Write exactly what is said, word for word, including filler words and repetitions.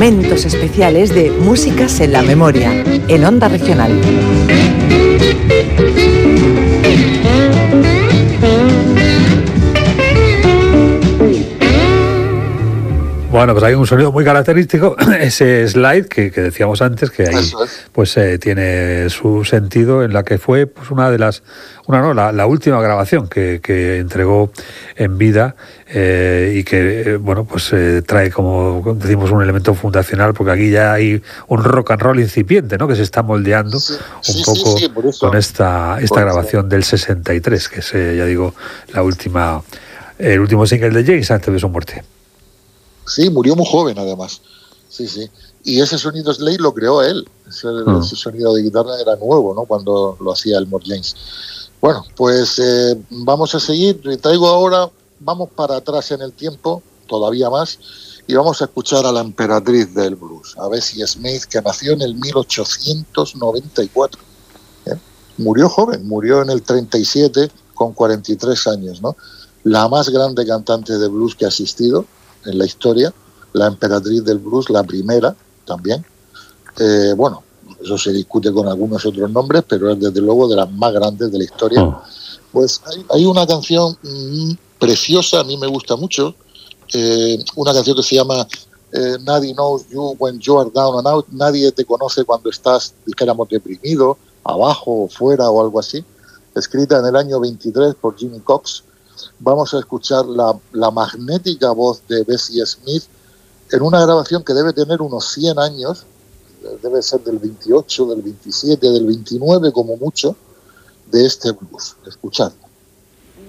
momentos especiales de Músicas en la Memoria, en Onda Regional. Bueno, pues hay un sonido muy característico, ese slide que, que decíamos antes, que ahí pues eh, tiene su sentido, en la que fue pues una de las, una no, la, la última grabación que, que entregó en vida eh, y que eh, bueno pues eh, trae, como decimos, un elemento fundacional, porque aquí ya hay un rock and roll incipiente, ¿no?, que se está moldeando sí, un sí, poco sí, sí, por eso, con esta esta grabación eso. Del sesenta y tres, que es eh, ya digo la última, el último single de James antes de su muerte. Sí, murió muy joven además. Sí, sí. Y ese sonido Slade lo creó él. Ese, uh-huh. ese sonido de guitarra era nuevo, ¿no?, cuando lo hacía Elmore James. Bueno, pues eh, vamos a seguir. Traigo ahora, vamos para atrás en el tiempo, todavía más, y vamos a escuchar a la emperatriz del blues, a Bessie Smith, que nació en el mil ochocientos noventa y cuatro. ¿eh? Murió joven, murió en el treinta y siete con cuarenta y tres años, ¿no? La más grande cantante de blues que ha existido en la historia, la emperatriz del blues, la primera también. Eh, bueno, eso se discute con algunos otros nombres, pero es desde luego de las más grandes de la historia. Oh. Pues hay, hay una canción mmm, preciosa, a mí me gusta mucho, eh, una canción que se llama eh, Nobody Knows You When You Are Down and Out. Nadie te conoce cuando estás, dijéramos, deprimido, abajo o fuera o algo así, escrita en el año veintitrés por Jimmy Cox. Vamos a escuchar la, la magnética voz de Bessie Smith en una grabación que debe tener unos cien años, debe ser del veintiocho, del veintisiete, del veintinueve como mucho, de este blues. Escuchadlo.